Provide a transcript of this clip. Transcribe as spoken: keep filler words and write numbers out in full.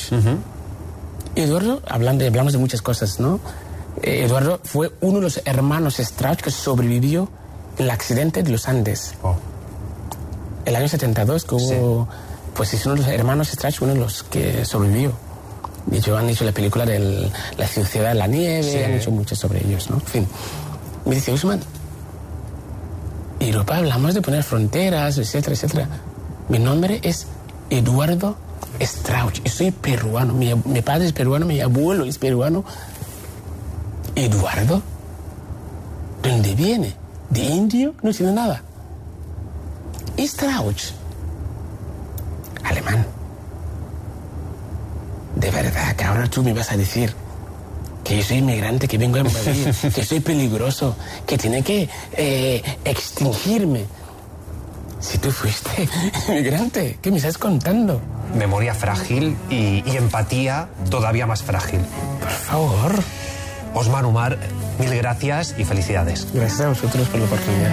Uh-huh. Eduardo, hablando, hablamos de muchas cosas, ¿no? Eh, Eduardo fue uno de los hermanos Strauch que sobrevivió en el accidente de los Andes. Oh. El año setenta y dos, que hubo, sí. Pues es uno de los hermanos Strauch, uno de los que sobrevivió. De hecho, han hecho la película de La ciudad de la nieve, sí. Han hecho mucho sobre ellos, ¿no? En fin, me dice, Usman, Europa hablamos de poner fronteras, etcétera, etcétera. Mi nombre es Eduardo Strauch, yo soy peruano, mi, mi padre es peruano, mi abuelo es peruano. Eduardo, ¿de dónde viene? ¿De indio? No tiene nada. Strauch, alemán. De verdad que ahora tú me vas a decir que yo soy inmigrante, que vengo a invadir, que soy peligroso, que tiene que eh, extinguirme. Si tú fuiste inmigrante, ¿qué me estás contando? Memoria frágil y, y empatía todavía más frágil. Por favor. Osman Umar, mil gracias y felicidades. Gracias a vosotros por la oportunidad.